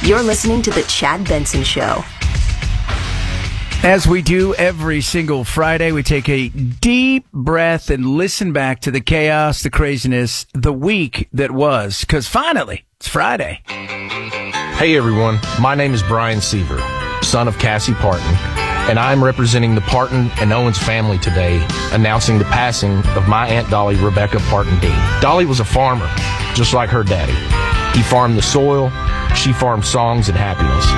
You're listening to The Chad Benson Show. As we do every single Friday, we take a deep breath and listen back to the chaos, the craziness, the week that was. Because finally, it's Friday. Hey everyone, my name is Brian Seaver, son of Cassie Parton, and I'm representing the Parton and Owens family today, announcing the passing of my Aunt Dolly, Rebecca Parton Dean. Dolly was a farmer, just like her daddy. He farmed the soil, she farmed songs and happiness.